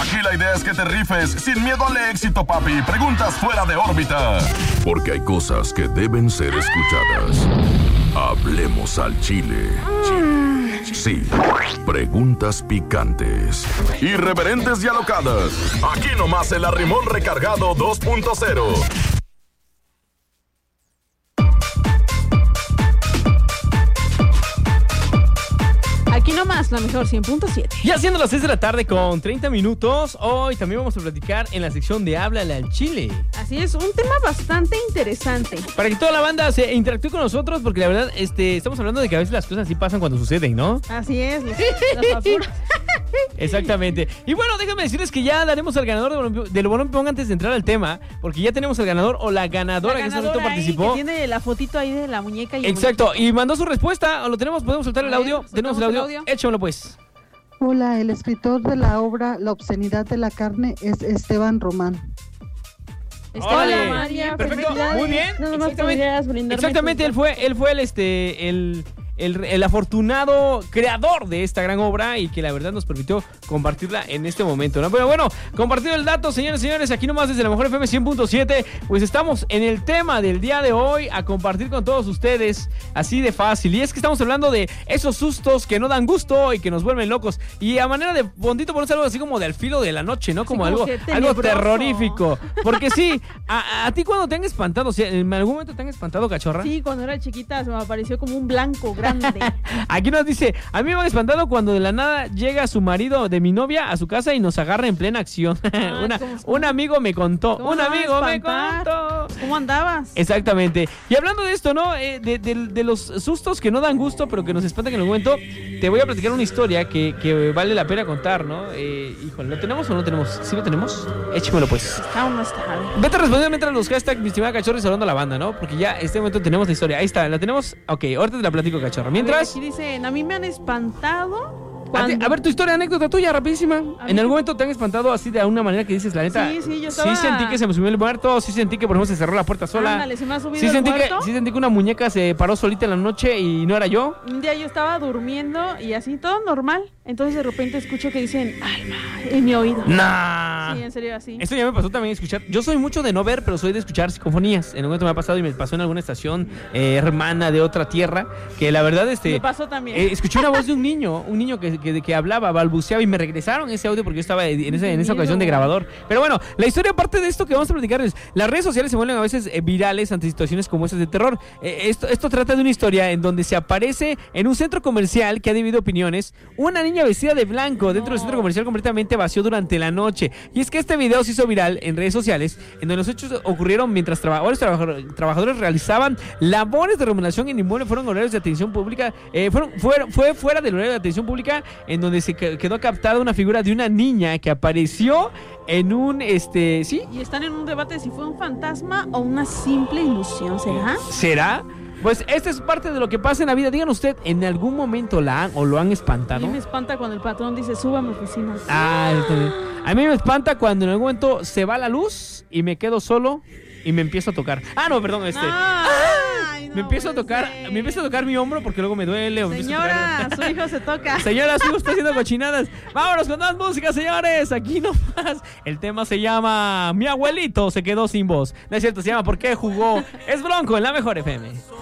Aquí la idea es que te rifes sin miedo al éxito, papi. Preguntas fuera de órbita. Porque hay cosas que deben ser escuchadas. Hablemos al chile. Sí, preguntas picantes, irreverentes y alocadas. Aquí nomás el Arrimón Recargado 2.0. Aquí nomás, la mejor 100.7. Ya siendo las 6 de la tarde con 30 minutos, hoy también vamos a platicar en la sección de Háblale al Chile. Así es, un tema bastante interesante. Para que toda la banda se interactúe con nosotros, porque la verdad, estamos hablando de que a veces las cosas sí pasan cuando suceden, ¿no? Así es, las facturas. Exactamente. Y bueno, déjenme decirles que ya daremos al ganador del Bolón Ping antes de entrar al tema, porque ya tenemos al ganador o la ganadora que en este momento participó. Que tiene la fotito ahí de la muñeca. Y exacto, y mandó su respuesta. ¿Lo tenemos? ¿Podemos soltar el audio? ¿Tenemos el audio? Échamelo pues. Hola, el escritor de la obra La obscenidad de la carne es Esteban Román. Órale. María, Perfecto, muy bien. Exactamente, él fue el afortunado creador de esta gran obra y que la verdad nos permitió compartirla en este momento, ¿no? Pero bueno, compartido el dato, señores y señores, aquí nomás desde la mejor FM 100.7, pues estamos en el tema del día de hoy a compartir con todos ustedes, así de fácil. Y es que estamos hablando de esos sustos que no dan gusto y que nos vuelven locos. Y a manera de fondito ponemos algo así como del filo de la noche, ¿no? Como, sí, algo terrorífico. Porque sí, a ti cuando te han espantado, o sea, ¿en algún momento te han espantado, cachorra? Sí, cuando era chiquita se me apareció como un blanco grande. Aquí nos dice, a mí me han espantado cuando de la nada llega su marido de mi novia a su casa y nos agarra en plena acción. Un amigo me contó. Un amigo me contó. ¿Cómo andabas? Exactamente. Y hablando de esto, ¿no? De los sustos que no dan gusto, pero que nos espantan en el momento, te voy a platicar una historia que vale la pena contar, ¿no? Híjole, ¿lo tenemos o no tenemos? ¿Sí lo tenemos? Échemelo pues. ¿Está o no está? Vete a responder mientras los hashtags, mi estimada cachorra, y saludando a la banda, ¿no? Porque ya este momento tenemos la historia. Ahí está, ¿la tenemos? Ok, ahorita te la platico, cachorra. Mientras... Aquí dicen, a mí me han espantado... A ver, tu historia, anécdota tuya, rapidísima. ¿En algún momento te han espantado así de alguna manera que dices, la neta? Sí, yo estaba... Sí sentí que se me subió el muerto, sí sentí que por ejemplo se cerró la puerta sola. Ándale, se me ha subido el muerto. Sí sentí que una muñeca se paró solita en la noche y no era yo. Un día yo estaba durmiendo y así, todo normal. Entonces de repente escucho que dicen, alma, en mi oído. ¡Nah! Sí, en serio, así. Esto ya me pasó también escuchar. Yo soy mucho de no ver, pero soy de escuchar psicofonías. En un momento me ha pasado y me pasó en alguna estación hermana de otra tierra, que la verdad, Me pasó también. Escuché una voz de un niño que hablaba, balbuceaba y me regresaron ese audio porque yo estaba en esa ocasión de grabador. Pero bueno, la historia aparte de esto que vamos a platicarles, las redes sociales se vuelven a veces virales ante situaciones como esas de terror. Esto trata de una historia en donde se aparece en un centro comercial que ha dividido opiniones una niña vestida de blanco dentro del centro comercial completamente vacío durante la noche. Y es que este video se hizo viral en redes sociales, en donde los hechos ocurrieron mientras trabajadores realizaban labores de remodelación en inmueble. Fueron horarios de atención pública, fue fuera del horario de atención pública, en donde se quedó captada una figura de una niña que apareció en un, ¿sí? Y están en un debate de si fue un fantasma o una simple ilusión, ¿será? ¿Será? Pues esta es parte de lo que pasa en la vida. Díganos usted, ¿en algún momento la han o lo han espantado? A mí me espanta cuando el patrón dice, suba a mi oficina. A mí me espanta cuando en algún momento se va la luz y me quedo solo y me empiezo a tocar. No, perdón, me empiezo a tocar mi hombro porque luego me duele. Señora, su hijo se toca. Señora, su hijo está haciendo cochinadas. Vámonos con más música, señores. Aquí nomás. El tema se llama Mi abuelito se quedó sin voz. No es cierto, se llama ¿Por qué jugó? Es Bronco en la mejor FM.